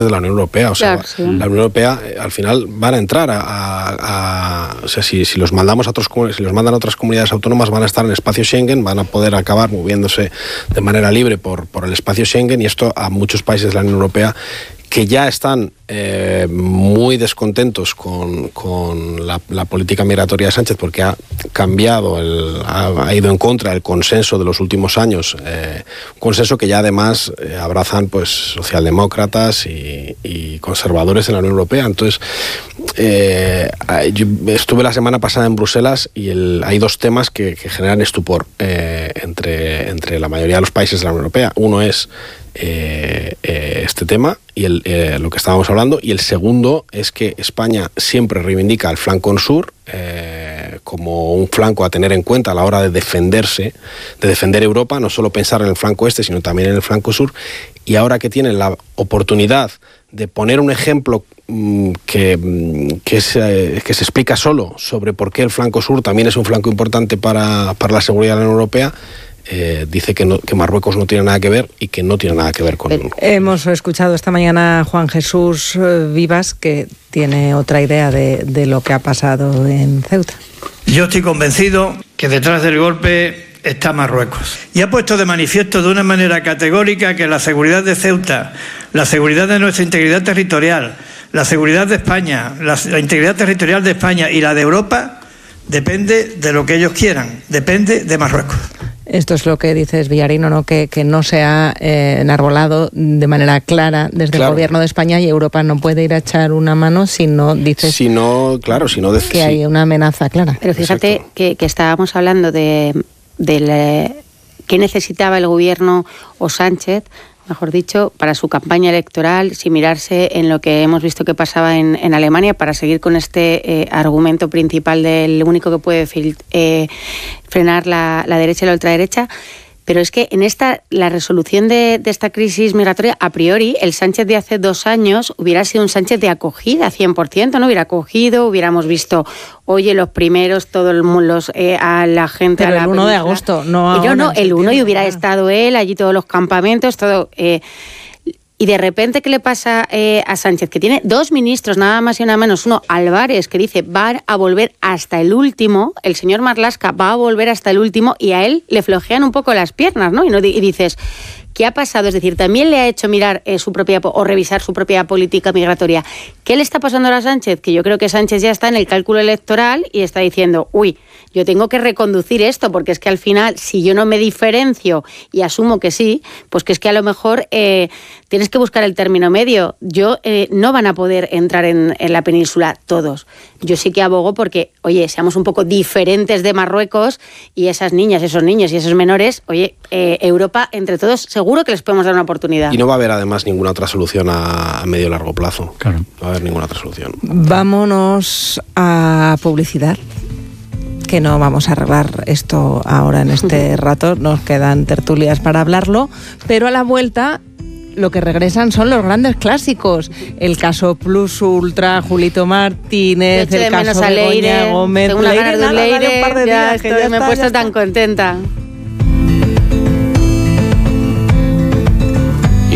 de la Unión Europea. O sea, claro, sí. La Unión Europea al final van a entrar o sea, si los mandamos si los mandan a otras comunidades autónomas, van a estar en el espacio Schengen, van a poder acabar moviéndose de manera libre por el espacio Schengen, y esto a muchos países de la Unión Europea que ya están muy descontentos con la política migratoria de Sánchez, porque ha cambiado, ha ido en contra del consenso de los últimos años, un consenso que ya además abrazan pues socialdemócratas y conservadores en la Unión Europea. Entonces, yo estuve la semana pasada en Bruselas y hay dos temas que generan estupor entre la mayoría de los países de la Unión Europea. Uno es este tema y lo que estábamos hablando, y el segundo es que España siempre reivindica el flanco sur como un flanco a tener en cuenta a la hora de defender Europa, no solo pensar en el flanco este, sino también en el flanco sur, y ahora que tienen la oportunidad de poner un ejemplo que se explica solo sobre por qué el flanco sur también es un flanco importante para la seguridad de la Unión Europea, dice que Marruecos no tiene nada que ver y que no tiene nada que ver con... Hemos escuchado esta mañana a Juan Jesús Vivas, que tiene otra idea de lo que ha pasado en Ceuta. Yo estoy convencido que detrás del golpe está Marruecos. Y ha puesto de manifiesto de una manera categórica que la seguridad de Ceuta, la seguridad de nuestra integridad territorial, la seguridad de España, la integridad territorial de España y la de Europa depende de lo que ellos quieran, depende de Marruecos. Esto es lo que dices, Villarino, ¿no? Que no se ha enarbolado de manera clara desde el gobierno de España, y Europa no puede ir a echar una mano si no dices que hay una amenaza clara. Pero fíjate que estábamos hablando de qué necesitaba el gobierno o Sánchez, mejor dicho, para su campaña electoral, sin mirarse en lo que hemos visto que pasaba en Alemania, para seguir con este argumento principal del único que puede frenar la derecha y la ultraderecha. Pero es que en la resolución de esta crisis migratoria, a priori, el Sánchez de hace 2 años hubiera sido un Sánchez de acogida, 100%, ¿no? Hubiera acogido, hubiéramos visto, oye, los primeros, todos a la gente... Pero a la el 1 de agosto, no ahora. No, el 1, y hubiera estado él, allí todos los campamentos, todo... Y de repente, ¿qué le pasa a Sánchez? Que tiene 2 ministros, nada más y nada menos. Uno, Álvarez, que dice va a volver hasta el último. El señor Marlaska va a volver hasta el último, y a él le flojean un poco las piernas, ¿no? Y dices, ¿qué ha pasado? Es decir, también le ha hecho mirar su propia o revisar su propia política migratoria. ¿Qué le está pasando ahora a Sánchez? Que yo creo que Sánchez ya está en el cálculo electoral y está diciendo, uy, yo tengo que reconducir esto, porque es que al final, si yo no me diferencio y asumo que sí, pues que es que a lo mejor tienes que buscar el término medio. No van a poder entrar en la península todos. Yo sí que abogo porque, oye, seamos un poco diferentes de Marruecos, y esas niñas, esos niños y esos menores, oye, Europa, entre todos, seguro que les podemos dar una oportunidad. Y no va a haber además ninguna otra solución a medio y largo plazo. Claro. No va a haber ninguna otra solución. Vámonos a publicidad, que no vamos a arreglar esto ahora en este rato, nos quedan tertulias para hablarlo, pero a la vuelta lo que regresan son los grandes clásicos. El caso Plus Ultra, Julito Martínez, el caso de Begoña Gómez. Tengo una ganas de un Leire, ya me he puesto tan contenta.